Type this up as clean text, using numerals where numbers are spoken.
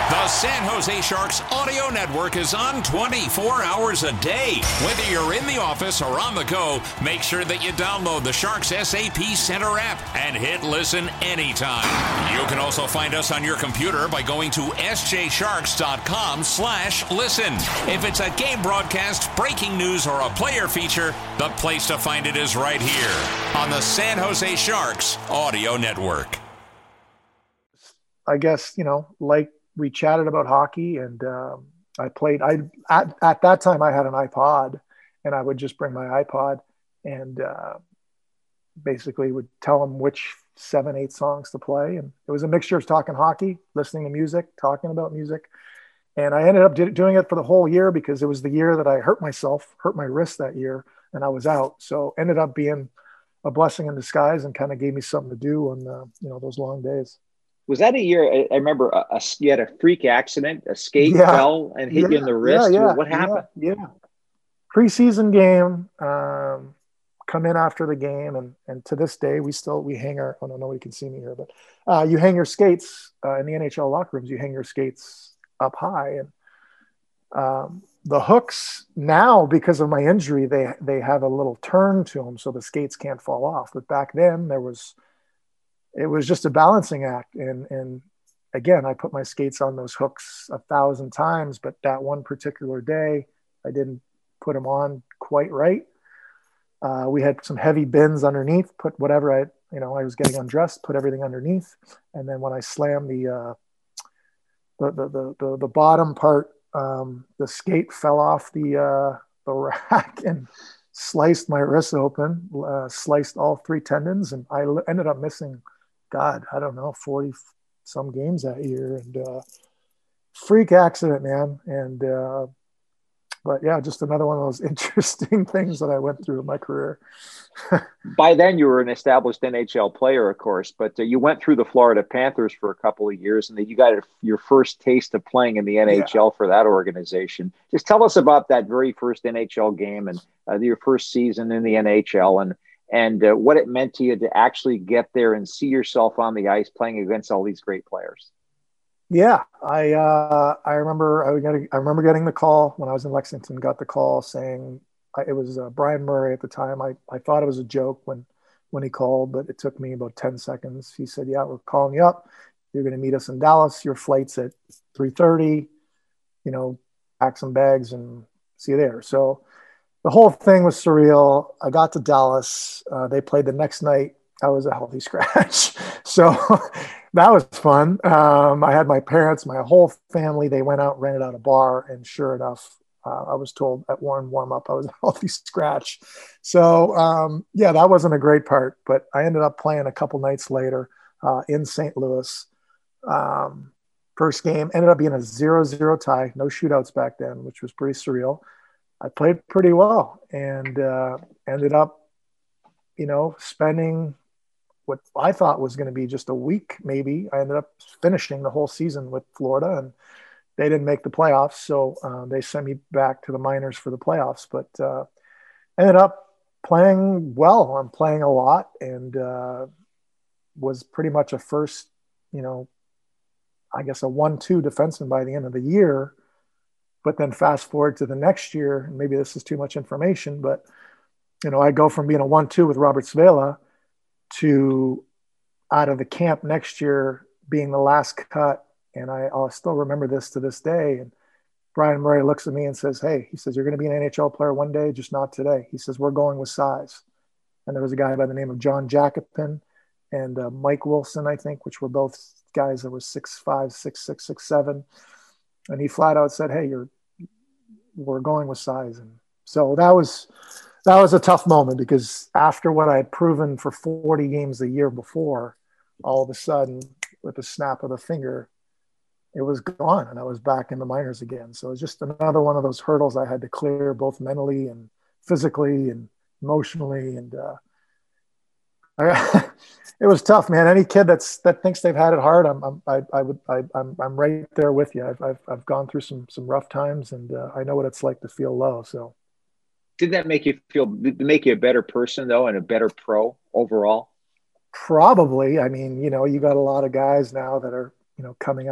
The San Jose Sharks audio network is on 24 hours a day. Whether you're in the office or on the go, make sure that you download the Sharks SAP Center app and hit listen anytime. You can also find us on your computer by going to sjsharks.com/listen. If it's a game broadcast, breaking news, or a player feature, the place to find it is right here on the San Jose Sharks audio network. I guess, like we chatted about hockey, and at that time I had an iPod, and I would just bring my iPod and basically would tell them which 7-8 songs to play. And it was a mixture of talking hockey, listening to music, talking about music. And I ended up doing it for the whole year because it was the year that I hurt my wrist that year, and I was out. So ended up being a blessing in disguise and kind of gave me something to do on, those long days. Was that a year? I remember you had a freak accident, a skate fell and hit you in the wrist. What happened? Preseason game, come in after the game. And to this day, we hang our, oh no, nobody can see me here, but you hang your skates in the NHL locker rooms, you hang your skates up high. And the hooks now, because of my injury, they have a little turn to them so the skates can't fall off. But back then it was just a balancing act. And again, I put my skates on those hooks 1,000 times, but that one particular day, I didn't put them on quite right. We had some heavy bins underneath, put whatever I was getting undressed, put everything underneath. And then when I slammed the bottom part, the skate fell off the rack and sliced my wrist open, sliced all 3 tendons. And I ended up missing, 40 some games that year, and freak accident, man. And, but yeah, just another one of those interesting things that I went through in my career. By then you were an established NHL player, of course, but you went through the Florida Panthers for a couple of years, and then you got your first taste of playing in the NHL for that organization. Just tell us about that very first NHL game and your first season in the NHL, and what it meant to you to actually get there and see yourself on the ice playing against all these great players. Yeah, I remember getting the call when I was in Lexington. Got the call saying it was Brian Murray at the time. I thought it was a joke when he called, but it took me about 10 seconds. He said, "Yeah, we're calling you up. You're going to meet us in Dallas. Your flight's at 3:30. Pack some bags and see you there." So the whole thing was surreal. I got to Dallas. They played the next night. I was a healthy scratch. So that was fun. I had my parents, my whole family, they went out, rented out a bar. And sure enough, I was told at warm up, I was a healthy scratch. So that wasn't a great part, but I ended up playing a couple nights later in St. Louis. First game ended up being a 0-0 tie, no shootouts back then, which was pretty surreal. I played pretty well and ended up, spending what I thought was going to be just a week, maybe. I ended up finishing the whole season with Florida, and they didn't make the playoffs. So they sent me back to the minors for the playoffs, but ended up playing well. I'm playing a lot, and was pretty much a first, a 1-2 defenseman by the end of the year. But then fast forward to the next year, and maybe this is too much information, but, I go from being a 1-2 with Robert Svela to out of the camp next year being the last cut. And I'll still remember this to this day. And Brian Murray looks at me and says, "Hey," he says, "you're going to be an NHL player one day, just not today." He says, "We're going with size." And there was a guy by the name of John Jacopin and Mike Wilson, I think, which were both guys that were 6'5", 6'6", 6'7". And he flat out said, "Hey, we're going with size." And so that was a tough moment, because after what I had proven for 40 games the year before, all of a sudden, with a snap of the finger, it was gone, and I was back in the minors again. So it was just another one of those hurdles I had to clear, both mentally and physically and emotionally. And it was tough, man. Any kid that thinks they've had it hard, I'm right there with you. I've gone through some rough times, and I know what it's like to feel low. So. Did that make you a better person, though, and a better pro overall? Probably. I mean, you got a lot of guys now that are, coming